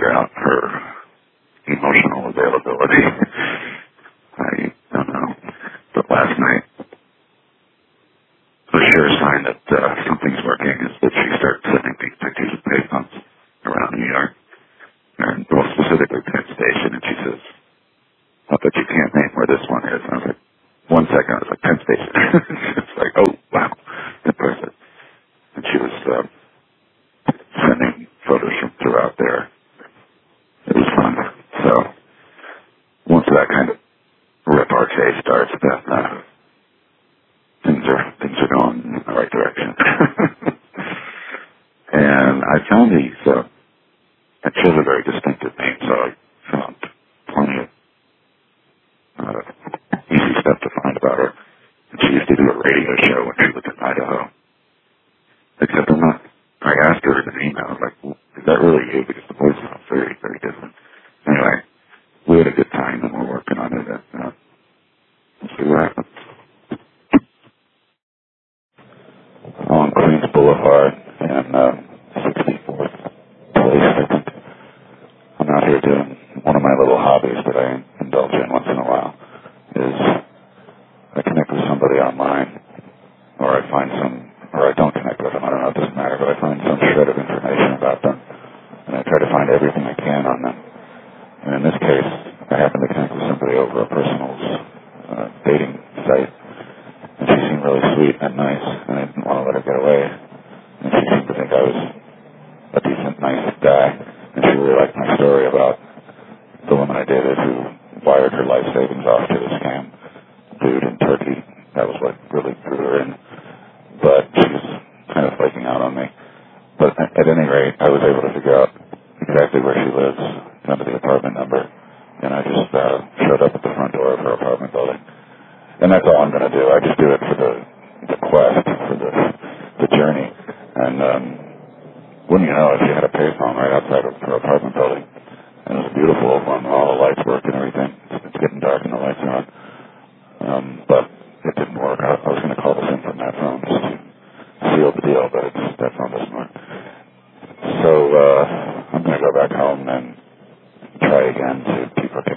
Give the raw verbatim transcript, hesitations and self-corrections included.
figure out her emotional availability. I don't know. But last night, the sure sign that uh, something's working is that she starts sending me pictures of payphones around New York, and well, specifically Penn Station, and she says, "I bet you can't name where this one is." And I was like, one second, I was like, Penn Station. It's like, oh, wow, impressive. And she was uh, sending photos from throughout there. It was fun. So once that kind of repartee starts, then uh, things are things are going in the right direction. And I found these. Uh, it shows a very distinctive name, so I found plenty of uh, easy stuff to find about her. And she used to do a radio show when she lived in Idaho. Except I'm not. I asked her in an email, I was like, well, is that really you? Because the voice sounds very, very different. Anyway, we had a good time and we're working on it. And, uh, we'll see what happens. On Queens Boulevard in uh, sixty-fourth Place, I think. I'm out here doing one of my little hobbies that I indulge in once in a while. Is I connect with somebody online, or I find some, or I don't connect with them. I don't know, it doesn't matter, but I find some shred of information about them, and I try to find everything I can on them. And in this case, I happened to connect with somebody over a personal uh, dating site, and she seemed really sweet and nice, and I didn't want to let her get away. And she seemed to think I was a decent, nice guy, and she really liked my story about the woman I dated who wired her life savings off to a scam dude in Turkey. That was what really drew her in. But she was kind of flaking out on me. But at any rate, I was able to figure out exactly where she lives, down to the apartment number, and I just uh, showed up at the front door of her apartment building. And that's all I'm going to do. I just do it for the, the quest, for the, the journey. And um, wouldn't you know, she had a payphone right outside of her apartment building. And it was a beautiful one, all the lights worked and everything. It's getting dark and the lights are on. Um, but it didn't work. I, I was going to call this in from that phone just to seal the deal, but it's, that phone doesn't work. So uh, I'm going to go back home and try again to